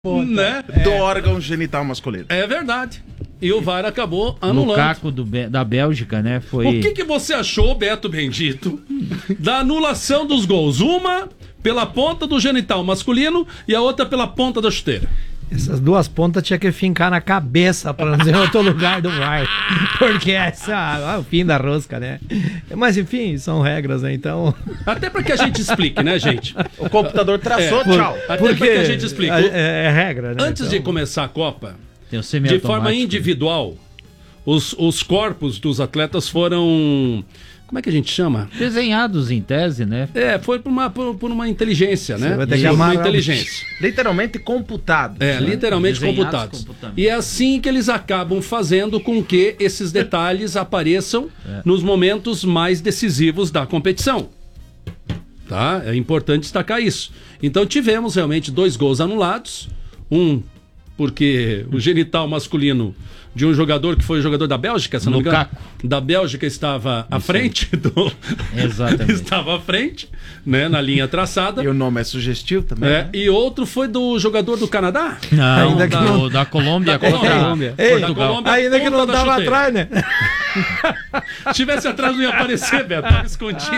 Né? Do órgão genital masculino. É verdade. E o VAR acabou anulando. Lukaku da Bélgica, né? Foi... O que você achou, Beto Bendito, da anulação dos gols? Uma pela ponta do genital masculino e a outra pela ponta da chuteira. Essas duas pontas tinha que fincar na cabeça para não dizer outro lugar do VAR. Porque essa é o fim da rosca, né? Mas enfim, são regras, né? Então. Até para que a gente explique, né, gente? O computador traçou, tchau. Até para que a gente explique. É regra, né? Antes de começar a Copa, Tem o de forma individual, os corpos dos atletas foram. Como é que a gente chama? Desenhados em tese, né? Foi por uma inteligência, né? vai ter que Uma amar inteligência. Literalmente computado. Literalmente computados. E é assim que eles acabam fazendo com que esses detalhes apareçam nos momentos mais decisivos da competição. Tá? É importante destacar isso. Então tivemos realmente 2 gols anulados. Um porque o genital masculino de um jogador que foi o jogador da Bélgica, se não me engano, da Bélgica estava à frente Exatamente. estava à frente, né, na linha traçada. E o nome é sugestivo também, né? E outro foi do jogador do Canadá? Não, Ainda que não... da Colômbia Da contra Colômbia. Portugal. Ainda que não tava atrás, né? Se tivesse atrás não ia aparecer, Beto, tava escondido.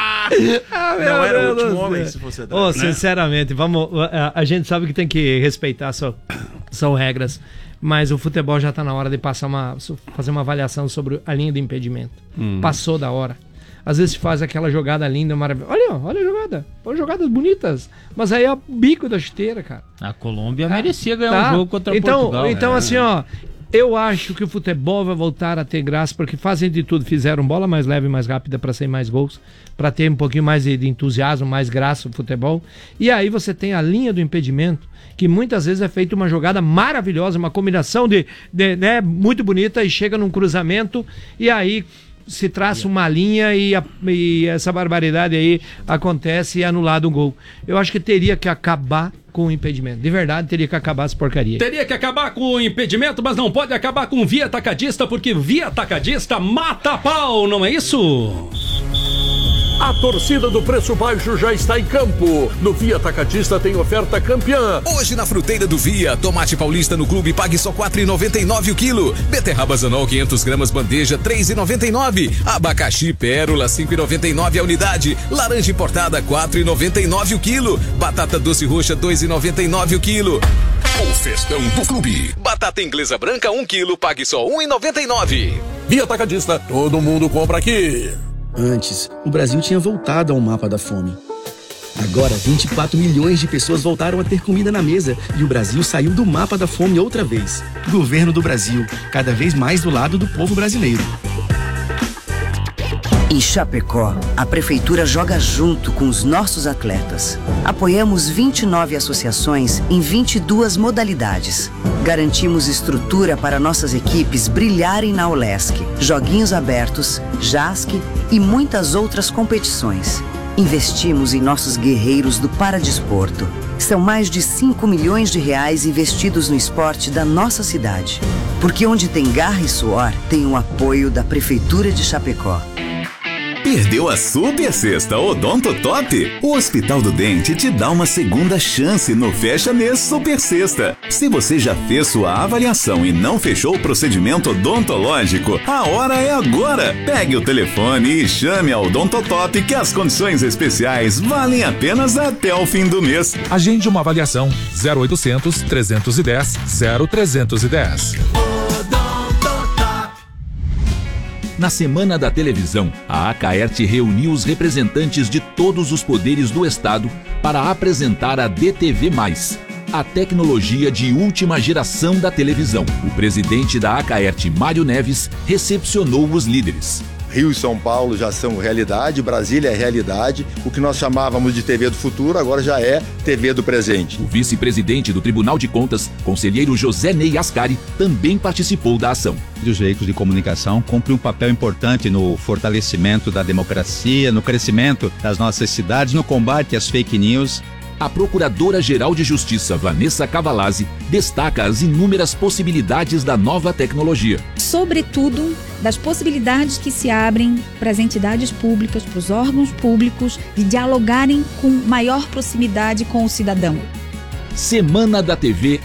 Não era o último homem, se fosse atrás. Sinceramente, vamos, a gente sabe que tem que respeitar, são regras. Mas o futebol já está na hora de fazer uma avaliação sobre a linha de impedimento. Passou da hora. Às vezes faz aquela jogada linda, maravilhosa. Olha a jogada. Olha jogadas bonitas. Mas aí é o bico da chuteira, cara. A Colômbia merecia ganhar um jogo contra Portugal. Então assim, eu acho que o futebol vai voltar a ter graça, porque fazem de tudo. Fizeram bola mais leve e mais rápida para sair mais gols, para ter um pouquinho mais de entusiasmo, mais graça no futebol. E aí você tem a linha do impedimento, que muitas vezes é feita uma jogada maravilhosa, uma combinação né, muito bonita, e chega num cruzamento, e aí se traça uma linha e essa barbaridade aí acontece e é anulado um gol. Eu acho que teria que acabar com o impedimento. De verdade, teria que acabar essa porcaria. Teria que acabar com o impedimento, mas não pode acabar com o Via Atacadista, porque Via Atacadista mata a pau, não é isso? A torcida do Preço Baixo já está em campo. No Via Atacadista tem oferta campeã. Hoje na fruteira do Via, tomate paulista no clube pague só R$ 4,99 o quilo. Beterraba Zanol 500 gramas bandeja R$ 3,99. Abacaxi pérola R$ 5,99 a unidade. Laranja importada R$ 4,99 o quilo. Batata doce roxa R$ 2,99 o quilo. O festão do clube. Batata inglesa branca 1 quilo, pague só R$ 1,99. Via Atacadista, todo mundo compra aqui. Antes, o Brasil tinha voltado ao mapa da fome. Agora, 24 milhões de pessoas voltaram a ter comida na mesa e o Brasil saiu do mapa da fome outra vez. Governo do Brasil, cada vez mais do lado do povo brasileiro. Em Chapecó, a Prefeitura joga junto com os nossos atletas. Apoiamos 29 associações em 22 modalidades. Garantimos estrutura para nossas equipes brilharem na Olesc, Joguinhos Abertos, JASC e muitas outras competições. Investimos em nossos guerreiros do Paradesporto. São mais de 5 milhões de reais investidos no esporte da nossa cidade. Porque onde tem garra e suor, tem o apoio da Prefeitura de Chapecó. Perdeu a super sexta Odonto Top? O Hospital do Dente te dá uma segunda chance no Fecha Mês Super Sexta. Se você já fez sua avaliação e não fechou o procedimento odontológico, a hora é agora. Pegue o telefone e chame a Odonto Top, que as condições especiais valem apenas até o fim do mês. Agende uma avaliação 0800 310 0310. Na Semana da Televisão, a Acaerte reuniu os representantes de todos os poderes do Estado para apresentar a DTV+, a tecnologia de última geração da televisão. O presidente da Acaerte, Mário Neves, recepcionou os líderes. Rio e São Paulo já são realidade, Brasília é realidade. O que nós chamávamos de TV do futuro agora já é TV do presente. O vice-presidente do Tribunal de Contas, conselheiro José Ney Ascari, também participou da ação. Os veículos de comunicação cumprem um papel importante no fortalecimento da democracia, no crescimento das nossas cidades, no combate às fake news. A Procuradora-Geral de Justiça, Vanessa Cavalazzi, destaca as inúmeras possibilidades da nova tecnologia. Sobretudo, das possibilidades que se abrem para as entidades públicas, para os órgãos públicos, de dialogarem com maior proximidade com o cidadão. Semana da TV